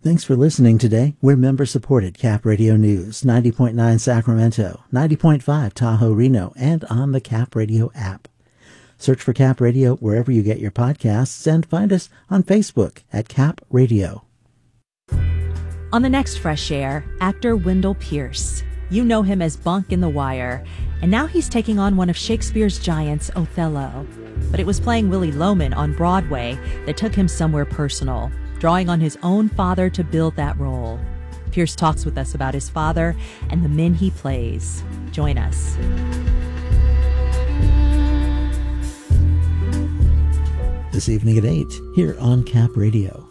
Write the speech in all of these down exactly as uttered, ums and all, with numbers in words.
Thanks for listening today. We're member-supported Cap Radio News, ninety point nine Sacramento, ninety point five Tahoe, Reno, and on the Cap Radio app. Search for Cap Radio wherever you get your podcasts and find us on Facebook at Cap Radio. On the next Fresh Air, actor Wendell Pierce. You know him as Bunk in The Wire, and now he's taking on one of Shakespeare's giants, Othello. But it was playing Willy Loman on Broadway that took him somewhere personal, drawing on his own father to build that role. Pierce talks with us about his father and the men he plays. Join us. This evening at eight, here on Cap Radio.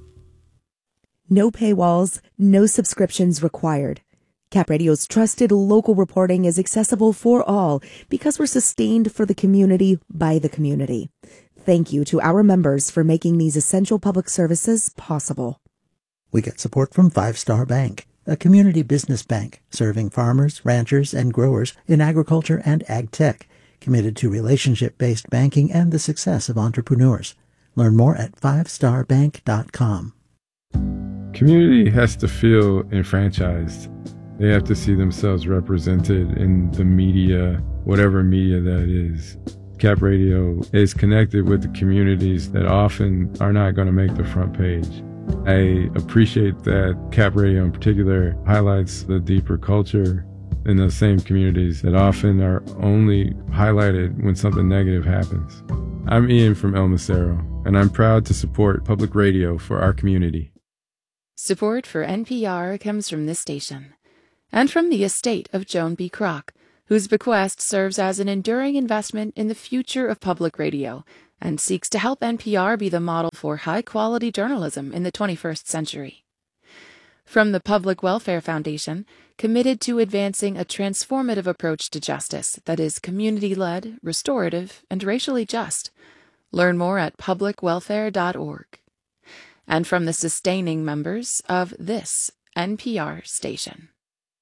No paywalls, no subscriptions required. Cap Radio's trusted local reporting is accessible for all because we're sustained for the community by the community. Thank you to our members for making these essential public services possible. We get support from Five Star Bank, a community business bank serving farmers, ranchers, and growers in agriculture and ag tech, committed to relationship-based banking and the success of entrepreneurs. Learn more at five star bank dot com. Community has to feel enfranchised. They have to see themselves represented in the media, whatever media that is. Cap Radio is connected with the communities that often are not going to make the front page. I appreciate that Cap Radio in particular highlights the deeper culture in those same communities that often are only highlighted when something negative happens. I'm Ian from El Macero, and I'm proud to support public radio for our community. Support for N P R comes from this station and from the estate of Joan B. Kroc, whose bequest serves as an enduring investment in the future of public radio and seeks to help N P R be the model for high-quality journalism in the twenty-first century. From the Public Welfare Foundation, committed to advancing a transformative approach to justice that is community-led, restorative, and racially just. Learn more at public welfare dot org. And from the sustaining members of this N P R station.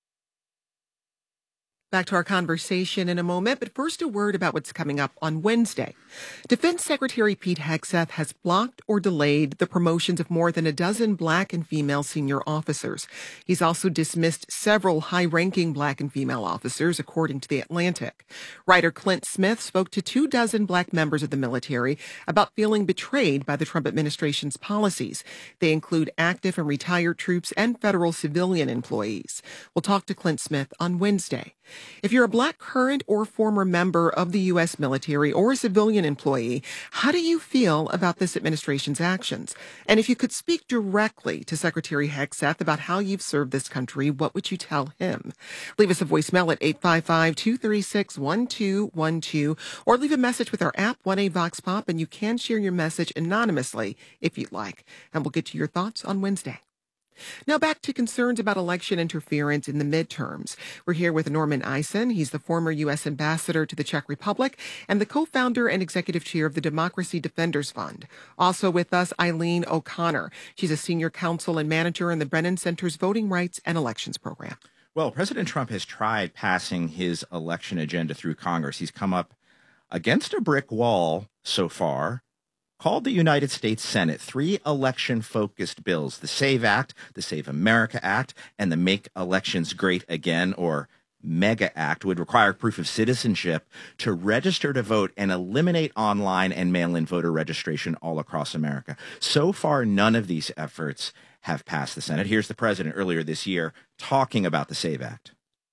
Back to our conversation in a moment, but first a word about what's coming up on Wednesday. Defense Secretary Pete Hegseth has blocked or delayed the promotions of more than a dozen black and female senior officers. He's also dismissed several high-ranking black and female officers, according to The Atlantic. Writer Clint Smith spoke to two dozen black members of the military about feeling betrayed by the Trump administration's policies. They include active and retired troops and federal civilian employees. We'll talk to Clint Smith on Wednesday. If you're a black current or former member of the U S military or a civilian employee, how do you feel about this administration's actions? And if you could speak directly to Secretary Hegseth about how you've served this country, what would you tell him? Leave us a voicemail at eight five five, two three six, one two one two or leave a message with our app, one A Vox Pop, and you can share your message anonymously if you'd like. And we'll get to your thoughts on Wednesday. Now back to concerns about election interference in the midterms. We're here with Norman Eisen. He's the former U S ambassador to the Czech Republic and the co-founder and executive chair of the Democracy Defenders Fund. Also with us, Eileen O'Connor. She's a senior counsel and manager in the Brennan Center's Voting Rights and Elections Program. Well, President Trump has tried passing his election agenda through Congress. He's come up against a brick wall so far. Called the United States Senate three election-focused bills, the SAVE Act, the Save America Act, and the Make Elections Great Again, or MEGA Act, would require proof of citizenship to register to vote and eliminate online and mail-in voter registration all across America. So far, none of these efforts have passed the Senate. Here's the president earlier this year talking about the SAVE Act.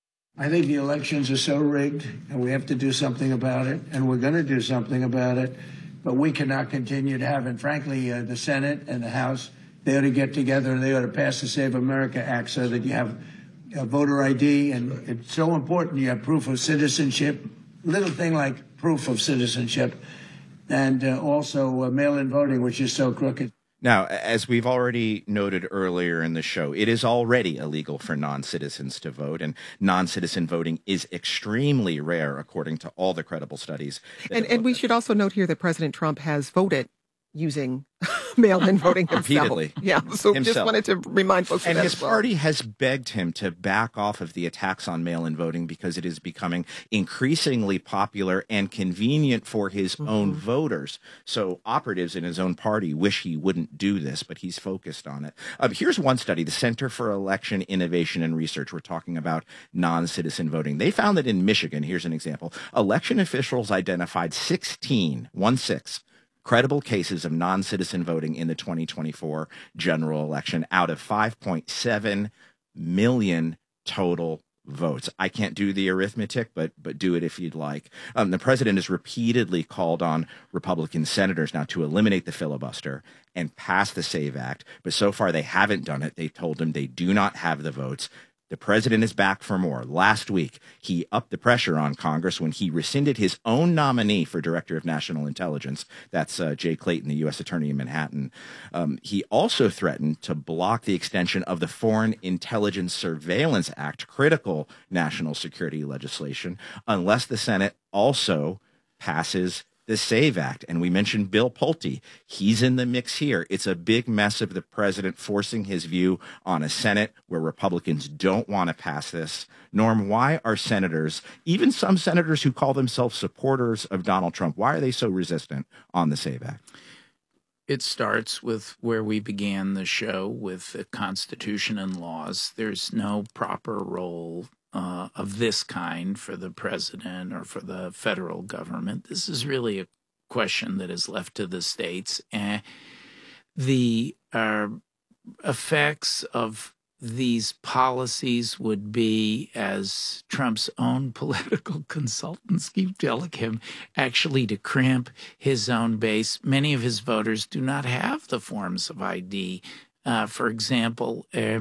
I think the elections are so rigged, and we have to do something about it, and we're going to do something about it. But we cannot continue to have, and frankly, uh, the Senate and the House, they ought to get together and they ought to pass the Save America Act so that you have uh, voter I D. And it's so important you have proof of citizenship, little thing like proof of citizenship, and uh, also uh, mail-in voting, which is so crooked. Now, as we've already noted earlier in the show, it is already illegal for non-citizens to vote, and non-citizen voting is extremely rare, according to all the credible studies. And, and we should also note here that President Trump has voted using mail-in voting himself. Repeatedly. Yeah, so Himself. just wanted to remind folks And of that his as well. party has begged him to back off of the attacks on mail-in voting because it is becoming increasingly popular and convenient for his mm-hmm. own voters. So operatives in his own party wish he wouldn't do this, but he's focused on it. Uh, here's one study, the Center for Election Innovation and Research. We're talking about non-citizen voting. They found that in Michigan, here's an example, election officials identified sixteen, one six, credible cases of non-citizen voting in the twenty twenty-four general election out of five point seven million total votes. I can't do the arithmetic, but but do it if you'd like. Um, the president has repeatedly called on Republican senators now to eliminate the filibuster and pass the SAVE Act, but so far they haven't done it. They told him they do not have the votes. The president is back for more. Last week, he upped the pressure on Congress when he rescinded his own nominee for Director of National Intelligence. That's uh, Jay Clayton, the U S Attorney in Manhattan. Um, he also threatened to block the extension of the Foreign Intelligence Surveillance Act, critical national security legislation, unless the Senate also passes the SAVE Act. And we mentioned Bill Pulte. He's in the mix here. It's a big mess of the president forcing his view on a Senate where Republicans don't want to pass this. Norm, why are senators, even some senators who call themselves supporters of Donald Trump, why are they so resistant on the SAVE Act? It starts with where we began the show, with the Constitution and laws. There's no proper role Uh, of this kind for the president or for the federal government. This is really a question that is left to the states. And the uh, effects of these policies would be, as Trump's own political consultants keep telling him, actually to cramp his own base. Many of his voters do not have the forms of I D. Uh, for example, uh,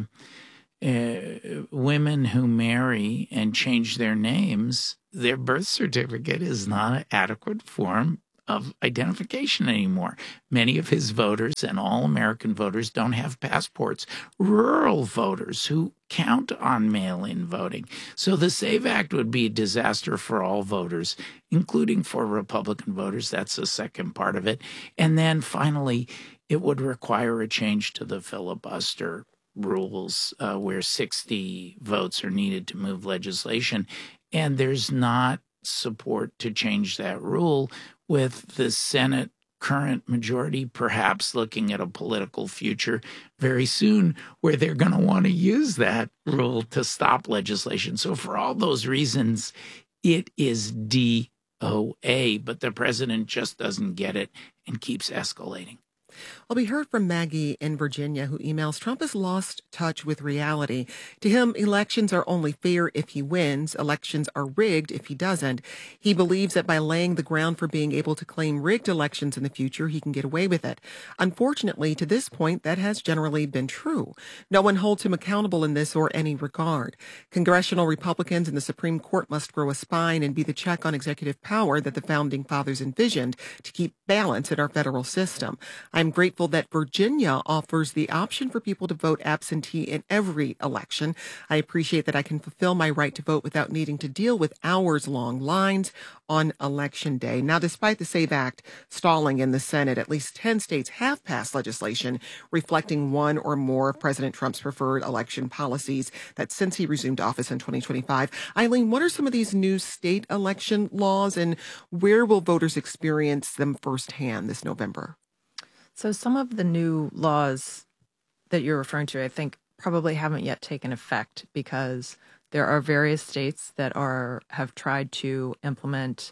Uh, women who marry and change their names, their birth certificate is not an adequate form of identification anymore. Many of his voters and all American voters don't have passports. Rural voters who count on mail-in voting. So the SAVE Act would be a disaster for all voters, including for Republican voters. That's the second part of it. And then finally, it would require a change to the filibuster rules uh, where sixty votes are needed to move legislation. And there's not support to change that rule, with the Senate current majority perhaps looking at a political future very soon where they're going to want to use that rule to stop legislation. So for all those reasons, it is D O A, but the president just doesn't get it and keeps escalating. Well, we heard from Maggie in Virginia, who emails, Trump has lost touch with reality. To him, elections are only fair if he wins. Elections are rigged if he doesn't. He believes that by laying the ground for being able to claim rigged elections in the future, he can get away with it. Unfortunately, to this point, that has generally been true. No one holds him accountable in this or any regard. Congressional Republicans and the Supreme Court must grow a spine and be the check on executive power that the founding fathers envisioned to keep balance in our federal system. I'm grateful that Virginia offers the option for people to vote absentee in every election. I appreciate that I can fulfill my right to vote without needing to deal with hours-long lines on Election Day. Now, despite the SAVE Act stalling in the Senate, at least ten states have passed legislation reflecting one or more of President Trump's preferred election policies that since he resumed office in twenty twenty-five. Eileen, what are some of these new state election laws, and where will voters experience them firsthand this November? So some of the new laws that you're referring to, I think, probably haven't yet taken effect because there are various states that are have tried to implement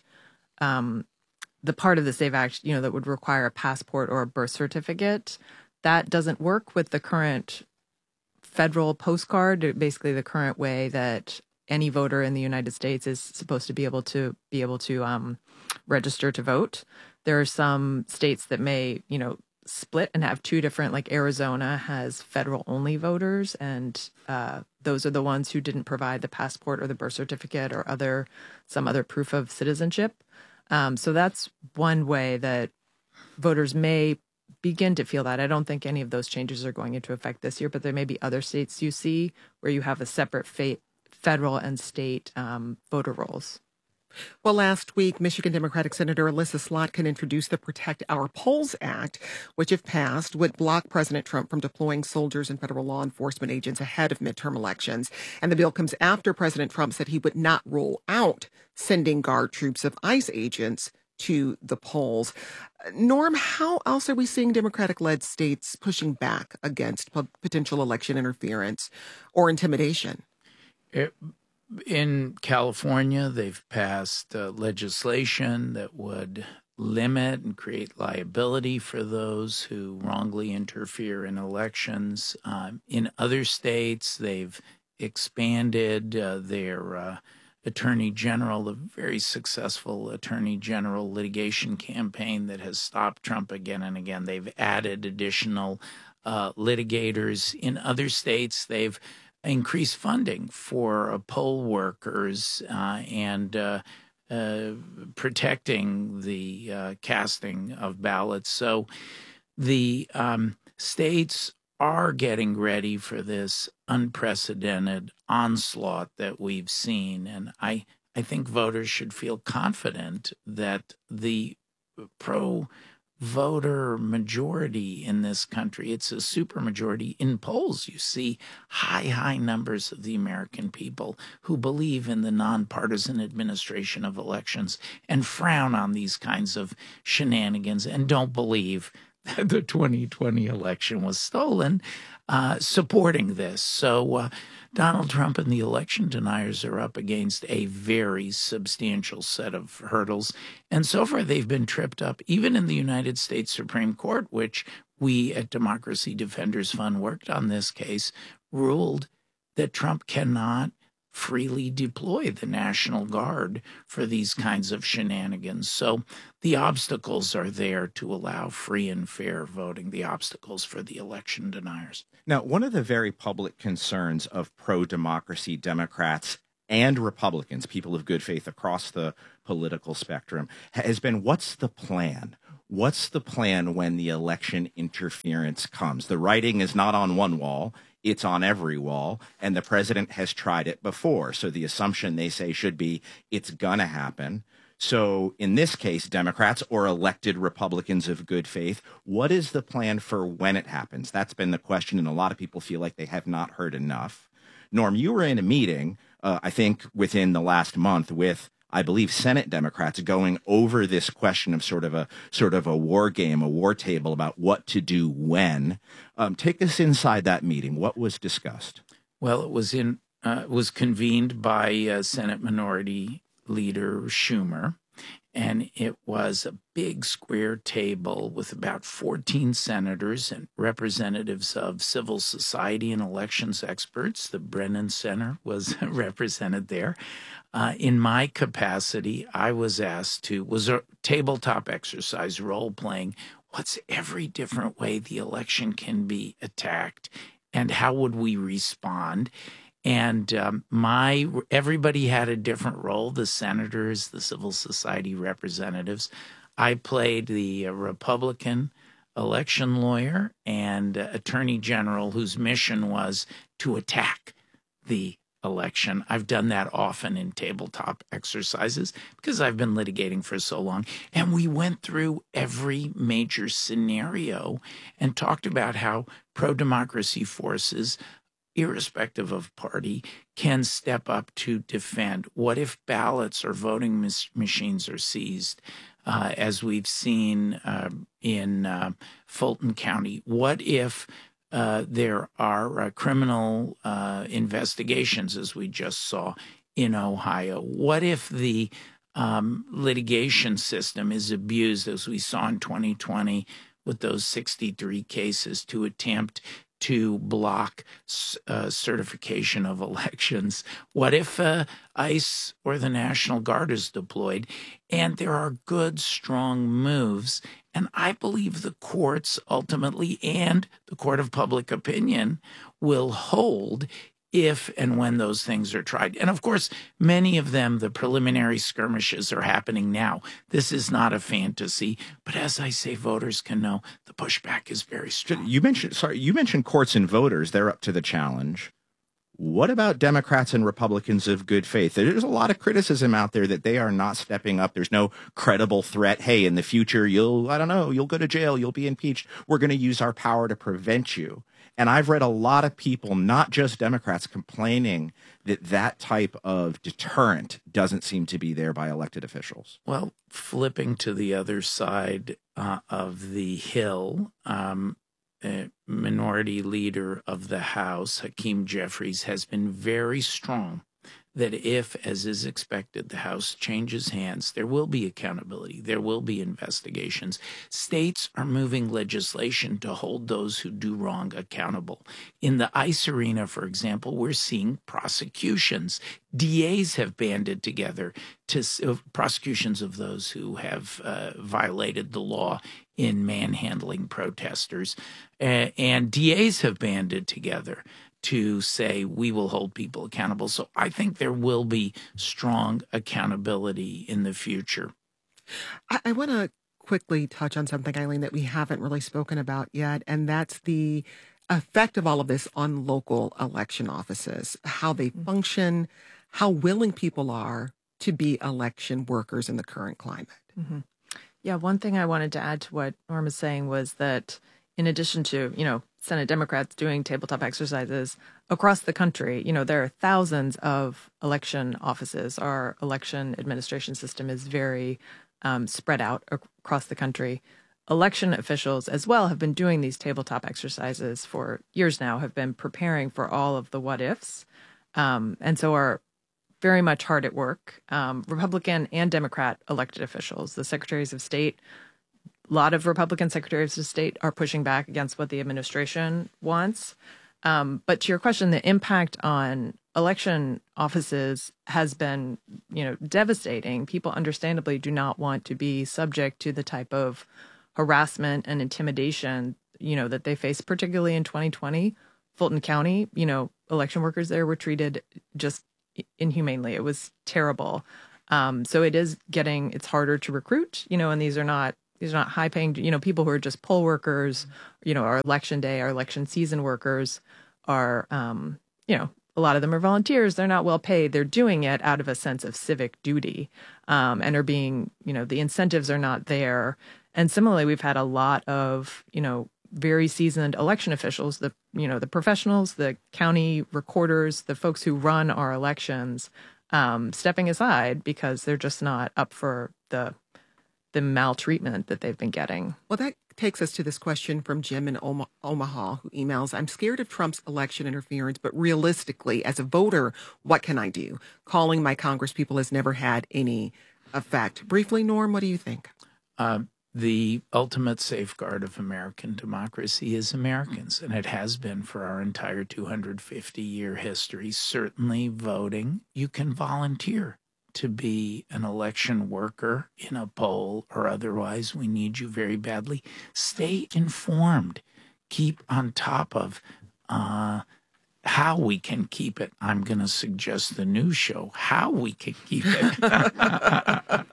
um, the part of the SAVE Act, you know, that would require a passport or a birth certificate. That doesn't work with the current federal postcard, basically the current way that any voter in the United States is supposed to be able to be able to um, register to vote. There are some states that may, you know, split and have two different, like Arizona has federal only voters, and uh, those are the ones who didn't provide the passport or the birth certificate or other some other proof of citizenship. Um, so that's one way that voters may begin to feel that. I don't think any of those changes are going into effect this year, but there may be other states you see where you have a separate fate, federal and state um, voter rolls. Well, last week, Michigan Democratic Senator Elissa Slotkin introduced the Protect Our Polls Act, which, if passed, would block President Trump from deploying soldiers and federal law enforcement agents ahead of midterm elections. And the bill comes after President Trump said he would not rule out sending guard troops of ICE agents to the polls. Norm, how else are we seeing Democratic-led states pushing back against p- potential election interference or intimidation? It- In California, they've passed uh, legislation that would limit and create liability for those who wrongly interfere in elections. Um, in other states, they've expanded uh, their uh, attorney general, a very successful attorney general litigation campaign that has stopped Trump again and again. They've added additional uh, litigators. In other states, they've increased funding for uh, poll workers uh, and uh, uh, protecting the uh, casting of ballots. So the um, states are getting ready for this unprecedented onslaught that we've seen. And I, I think voters should feel confident that the pro voter majority in this country, it's a supermajority in polls. You see high, high numbers of the American people who believe in the nonpartisan administration of elections and frown on these kinds of shenanigans and don't believe that the twenty twenty election was stolen, uh, supporting this. So uh, Donald Trump and the election deniers are up against a very substantial set of hurdles. And so far, they've been tripped up, even in the United States Supreme Court, which we at Democracy Defenders Fund worked on this case, ruled that Trump cannot freely deploy the National Guard for these kinds of shenanigans. So the obstacles are there to allow free and fair voting, the obstacles for the election deniers. Now, one of the very public concerns of pro-democracy Democrats and Republicans, people of good faith across the political spectrum, has been, what's the plan? What's the plan when the election interference comes? The writing is not on one wall. It's on every wall, and the president has tried it before. So the assumption, they say, should be it's going to happen. So in this case, Democrats or elected Republicans of good faith, what is the plan for when it happens? That's been the question, and a lot of people feel like they have not heard enough. Norm, you were in a meeting, uh, I think, within the last month with, I believe, Senate Democrats going over this question of sort of a sort of a war game, a war table about what to do when. Um, take us inside that meeting. What was discussed? Well, it was in uh, it was convened by uh, Senate Minority Leader Schumer, and it was a big square table with about fourteen senators and representatives of civil society and elections experts. The Brennan Center was represented there. Uh, in my capacity, I was asked to, was a tabletop exercise, role-playing, what's every different way the election can be attacked, and how would we respond? And um, my everybody had a different role, the senators, the civil society representatives. I played the uh, Republican election lawyer and uh, attorney general whose mission was to attack the election. I've done that often in tabletop exercises because I've been litigating for so long. And we went through every major scenario and talked about how pro-democracy forces, irrespective of party, can step up to defend. What if ballots or voting mis- machines are seized, uh, as we've seen uh, in uh, Fulton County? What if uh, there are uh, criminal uh, investigations, as we just saw in Ohio? What if the um, litigation system is abused, as we saw in twenty twenty with those sixty-three cases, to attempt to block uh, certification of elections? What if uh, ICE or the National Guard is deployed? And there are good, strong moves. And I believe the courts ultimately, and the court of public opinion, will hold if and when those things are tried. And of course, many of them, the preliminary skirmishes, are happening now. This is not a fantasy, but as I say, voters can know the pushback is very strong. You mentioned, sorry, you mentioned courts and voters. They're up to the challenge. What about Democrats and Republicans of good faith? There's a lot of criticism out there that they are not stepping up. There's no credible threat. Hey, in the future, you'll, I don't know, you'll go to jail, you'll be impeached. We're going to use our power to prevent you. And I've read a lot of people, not just Democrats, complaining that that type of deterrent doesn't seem to be there by elected officials. Well, flipping to the other side uh, of the hill, um, a minority leader of the House, Hakeem Jeffries, has been very strong that if, as is expected, the House changes hands, there will be accountability, there will be investigations. States are moving legislation to hold those who do wrong accountable. In the ICE arena, for example, we're seeing prosecutions. D As have banded together to uh, prosecutions of those who have uh, violated the law in manhandling protesters. Uh, and D As have banded together to say we will hold people accountable. So I think there will be strong accountability in the future. I, I want to quickly touch on something, Eileen, that we haven't really spoken about yet, and that's the effect of all of this on local election offices, how they function, how willing people are to be election workers in the current climate. Mm-hmm. Yeah, one thing I wanted to add to what Norm is saying was that in addition to, you know, Senate Democrats doing tabletop exercises across the country, you know, there are thousands of election offices. Our election administration system is very um, spread out across the country. Election officials as well have been doing these tabletop exercises for years now, have been preparing for all of the what ifs, um, and so are very much hard at work. Um, Republican and Democrat elected officials, the secretaries of state, a lot of Republican secretaries of state are pushing back against what the administration wants. Um, but to your question, the impact on election offices has been, you know, devastating. People understandably do not want to be subject to the type of harassment and intimidation, you know, that they face, particularly in twenty twenty. Fulton County, you know, election workers there were treated just inhumanely. It was terrible. Um, so it is getting, it's harder to recruit, you know, and these are not, these are not high paying, you know, people who are just poll workers, you know, our election day, our election season workers are, um, you know, a lot of them are volunteers. They're not well paid. They're doing it out of a sense of civic duty, um, and are being, you know, the incentives are not there. And similarly, we've had a lot of, you know, very seasoned election officials, the, you know, the professionals, the county recorders, the folks who run our elections, um, stepping aside because they're just not up for the the maltreatment that they've been getting. Well, that takes us to this question from Jim in Oma- Omaha, who emails, I'm scared of Trump's election interference, but realistically, as a voter, what can I do? Calling my congresspeople has never had any effect. Briefly, Norm, what do you think? Uh, the ultimate safeguard of American democracy is Americans, and it has been for our entire two hundred fifty year history. Certainly voting, you can volunteer to be an election worker in a poll or otherwise. We need you very badly. Stay informed. Keep on top of uh, how we can keep it. I'm going to suggest the new show, How We Can Keep It. uh,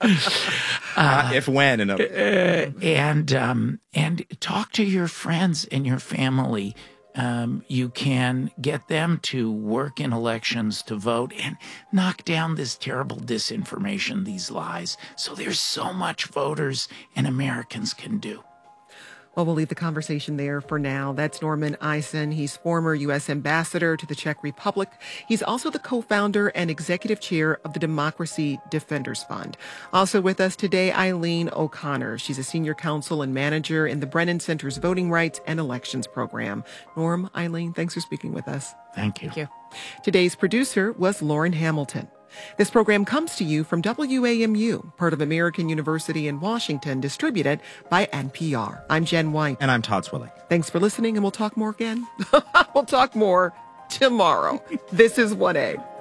uh, if when. And, uh, and, um, and talk to your friends and your family. Um, you can get them to work in elections, to vote, and knock down this terrible disinformation, these lies. So there's so much voters and Americans can do. Well, we'll leave the conversation there for now. That's Norman Eisen. He's former U S ambassador to the Czech Republic. He's also the co-founder and executive chair of the Democracy Defenders Fund. Also with us today, Eileen O'Connor. She's a senior counsel and manager in the Brennan Center's Voting Rights and Elections Program. Norm, Eileen, thanks for speaking with us. Thank you. Thank you. Today's producer was Lauren Hamilton. This program comes to you from W A M U, part of American University in Washington, distributed by N P R. I'm Jen White. And I'm Todd Swilling. Thanks for listening, and we'll talk more again. We'll talk more tomorrow. This is one A.